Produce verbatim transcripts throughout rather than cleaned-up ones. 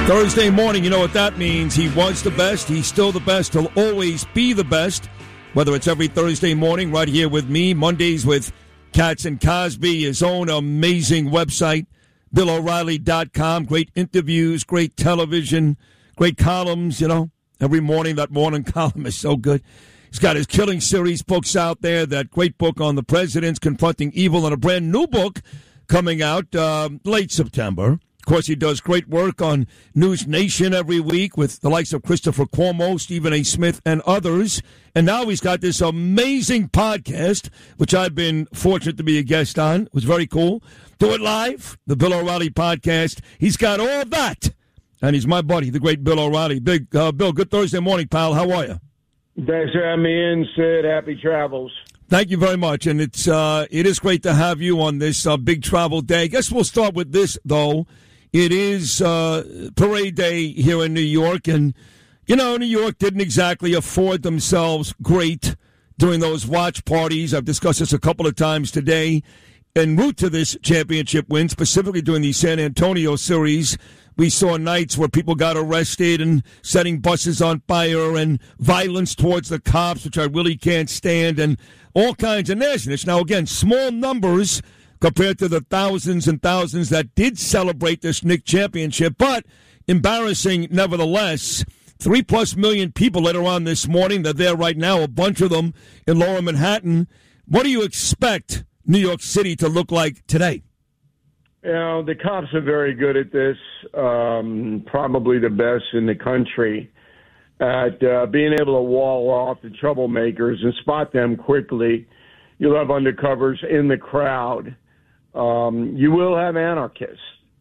Thursday morning, you know what that means. He was the best. He's still the best. He'll always be the best. Whether it's every Thursday morning right here with me, Mondays with Katz and Cosby, his own amazing website, Bill O'Reilly dot com. Great interviews, great television, great columns, you know. Every morning, that morning column is so good. He's got his Killing Series books out there, that great book on the presidents confronting evil, and a brand new book coming out uh, late September. Of course, he does great work on News Nation every week with the likes of Christopher Cuomo, Stephen A. Smith, and others. And now he's got this amazing podcast, which I've been fortunate to be a guest on. It was very cool. Do it live, the Bill O'Reilly podcast. He's got all that. And he's my buddy, the great Bill O'Reilly. Big uh, Bill, good Thursday morning, pal. How are you? Thanks for having me in, Sid. Happy travels. Thank you very much. And it's uh, it is great to have you on this uh, big travel day. I guess we'll start with this, though. It is uh, parade day here in New York, and, you know, New York didn't exactly afford themselves great during those watch parties. I've discussed this a couple of times today. En route to this championship win, specifically during the San Antonio series, we saw nights where people got arrested and setting buses on fire and violence towards the cops, which I really can't stand, and all kinds of nastiness. Now, again, small numbers compared to the thousands and thousands that did celebrate this Knick championship, but embarrassing nevertheless. Three-plus million people later on this morning. They're there right now, a bunch of them in Lower Manhattan. What do you expect New York City to look like today? You know, the cops are very good at this, um, probably the best in the country, at uh, being able to wall off the troublemakers and spot them quickly. You'll have undercovers in the crowd. Um, you will have anarchists,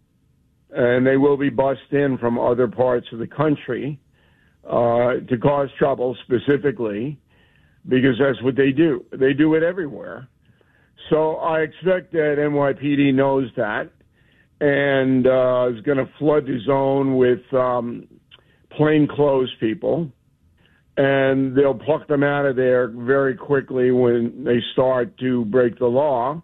and they will be bussed in from other parts of the country uh, to cause trouble specifically, because that's what they do. They do it everywhere. So I expect that N Y P D knows that and uh, is going to flood the zone with um, plainclothes people, and they'll pluck them out of there very quickly when they start to break the law.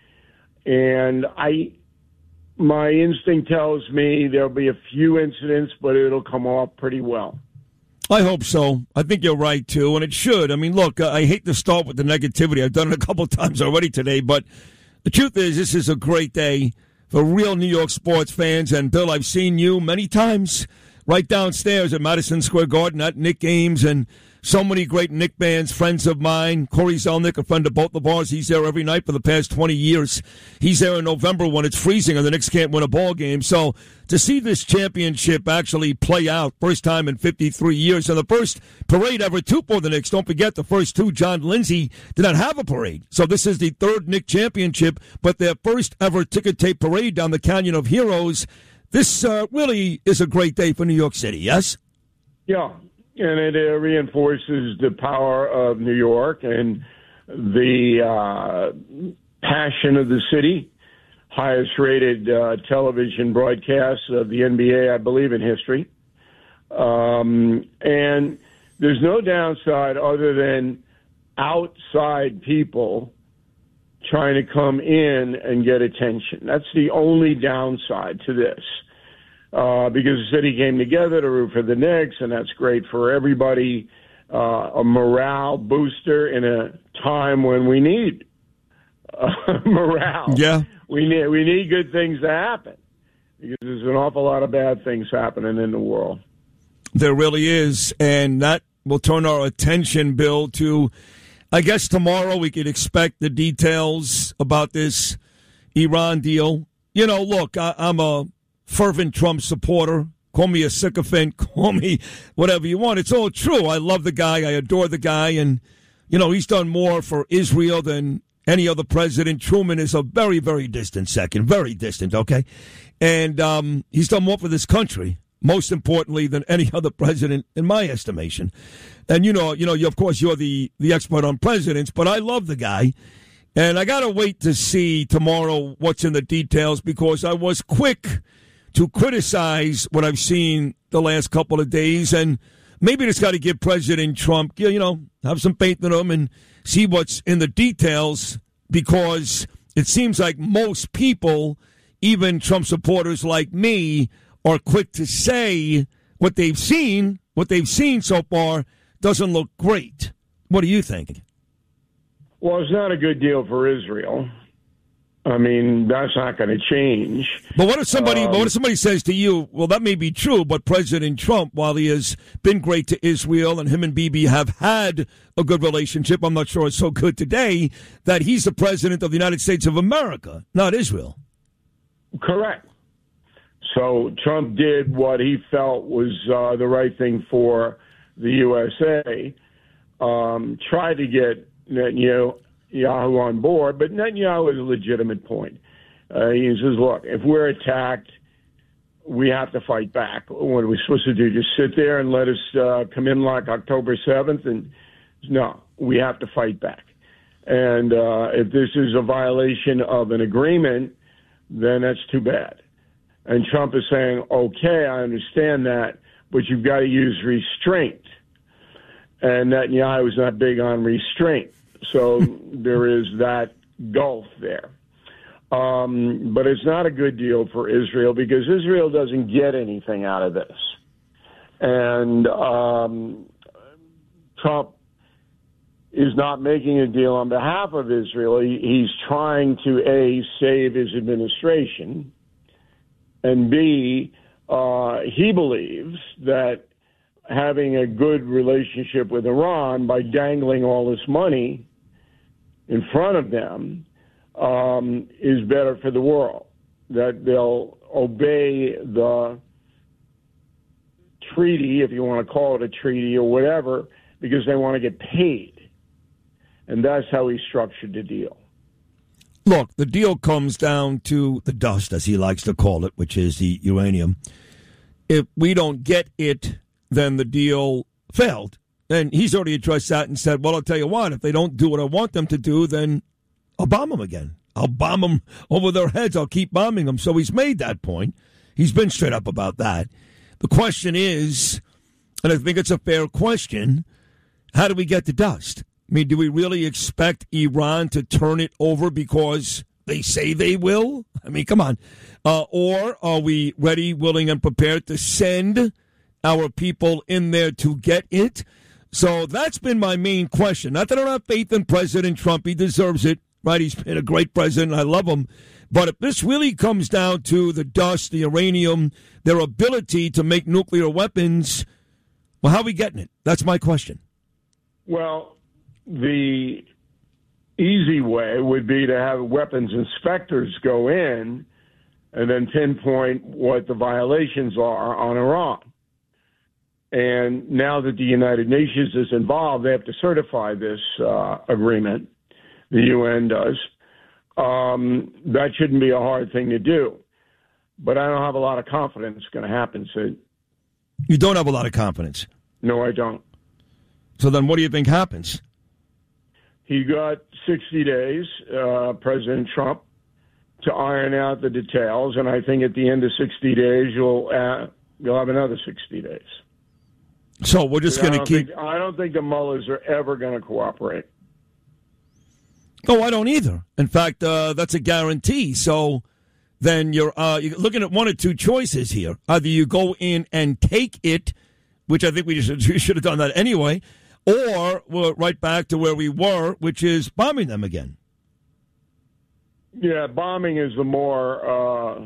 And I, my instinct tells me there'll be a few incidents, but it'll come off pretty well. I hope so. I think you're right, too, and it should. I mean, look, I hate to start with the negativity. I've done it a couple of times already today, but the truth is this is a great day for real New York sports fans. And, Bill, I've seen you many times right downstairs at Madison Square Garden at Knick games, and so many great Knick fans, friends of mine. Corey Zelnick, a friend of both the bars, he's there every night for the past twenty years. He's there in November when it's freezing and the Knicks can't win a ball game. So to see this championship actually play out, first time in fifty-three years, and the first parade ever, too, for the Knicks. Don't forget, the first two, John Lindsay did not have a parade. So this is the third Knick championship, but their first ever ticker tape parade down the Canyon of Heroes. This uh, really is a great day for New York City, yes? Yeah. And it uh, reinforces the power of New York and the uh, passion of the city. Highest rated uh, television broadcast of the N B A, I believe, in history. Um, and there's no downside other than outside people trying to come in and get attention. That's the only downside to this. Uh, because the city came together to root for the Knicks, and that's great for everybody. Uh, a morale booster in a time when we need uh, morale. Yeah, we need we need good things to happen, because there's an awful lot of bad things happening in the world. There really is, and that will turn our attention, Bill, to, I guess tomorrow we could expect the details about this Iran deal. You know, look, I, I'm a fervent Trump supporter. Call me a sycophant. Call me whatever you want. It's all true. I love the guy. I adore the guy. And, you know, he's done more for Israel than any other president. Truman is a very, very distant second. Very distant, okay? And um, he's done more for this country, most importantly, than any other president, in my estimation. And, you know, you know, you, of course, you're the, the expert on presidents, but I love the guy. And I got to wait to see tomorrow what's in the details, because I was quick to criticize what I've seen the last couple of days, and maybe just got to give President Trump, you know, have some faith in him and see what's in the details, because it seems like most people, even Trump supporters like me, are quick to say what they've seen, what they've seen so far doesn't look great. What do you think? Well, it's not a good deal for Israel. I mean, that's not going to change. But what if somebody, Um, but what if somebody says to you, well, that may be true, but President Trump, while he has been great to Israel and him and Bibi have had a good relationship, I'm not sure it's so good today, that he's the president of the United States of America, not Israel. Correct. So Trump did what he felt was uh, the right thing for the U S A, um, tried to get Netanyahu Yahoo on board, but Netanyahu is a legitimate point. Uh, he says, look, if we're attacked, we have to fight back. What are we supposed to do? Just sit there and let us uh, come in like October seventh? And no, we have to fight back. And uh, if this is a violation of an agreement, then that's too bad. And Trump is saying, okay, I understand that, but you've got to use restraint. And Netanyahu is not big on restraint. So there is that gulf there. Um, but it's not a good deal for Israel because Israel doesn't get anything out of this. And um, Trump is not making a deal on behalf of Israel. He, he's trying to, A, save his administration, and B, uh, he believes that having a good relationship with Iran by dangling all this money in front of them um, is better for the world, that they'll obey the treaty, if you want to call it a treaty or whatever, because they want to get paid. And that's how he structured the deal. Look, the deal comes down to the dust, as he likes to call it, which is the uranium. If we don't get it, then the deal failed. And he's already addressed that and said, well, I'll tell you what, if they don't do what I want them to do, then I'll bomb them again. I'll bomb them over their heads. I'll keep bombing them. So he's made that point. He's been straight up about that. The question is, and I think it's a fair question, how do we get the dust? I mean, do we really expect Iran to turn it over because they say they will? I mean, come on. Uh, or are we ready, willing, and prepared to send our people in there to get it? So that's been my main question. Not that I don't have faith in President Trump. He deserves it, right? He's been a great president. I love him. But if this really comes down to the dust, the uranium, their ability to make nuclear weapons, well, how are we getting it? That's my question. Well, the easy way would be to have weapons inspectors go in and then pinpoint what the violations are on Iran. And now that the United Nations is involved, they have to certify this uh, agreement. The U N does. Um, that shouldn't be a hard thing to do. But I don't have a lot of confidence it's going to happen, Sid. You don't have a lot of confidence? No, I don't. So then what do you think happens? He got sixty days, uh, President Trump, to iron out the details. And I think at the end of sixty days, you'll, uh, you'll have another sixty days. So we're just going to keep... Think, I don't think the mullahs are ever going to cooperate. Oh, I don't either. In fact, uh, that's a guarantee. So then you're, uh, you're looking at one or two choices here. Either you go in and take it, which I think we should, we should have done that anyway, or we're right back to where we were, which is bombing them again. Yeah, bombing is the more... Uh,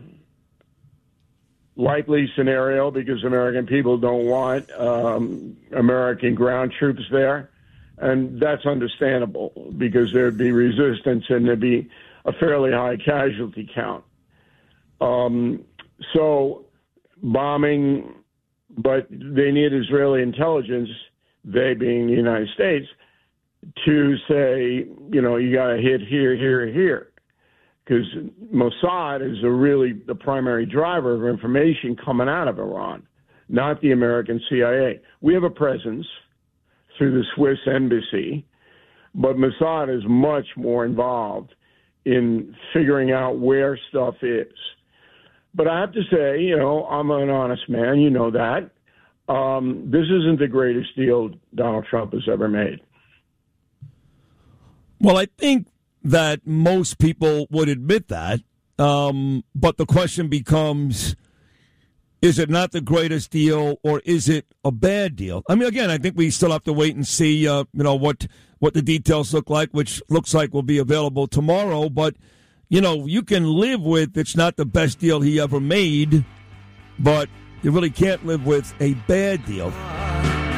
likely scenario because American people don't want um, American ground troops there. And that's understandable because there'd be resistance and there'd be a fairly high casualty count. Um, so bombing, but they need Israeli intelligence, they being the United States, to say, you know, you got to hit here, here, here. Because Mossad is a really the primary driver of information coming out of Iran, not the American C I A. We have a presence through the Swiss embassy, but Mossad is much more involved in figuring out where stuff is. But I have to say, you know, I'm an honest man. You know that. Um, this isn't the greatest deal Donald Trump has ever made. Well, I think that most people would admit that. Um, but the question becomes, is it not the greatest deal, or is it a bad deal? I mean, again, I think we still have to wait and see, uh, you know, what what the details look like, which looks like will be available tomorrow. But, you know, you can live with it's not the best deal he ever made, but you really can't live with a bad deal.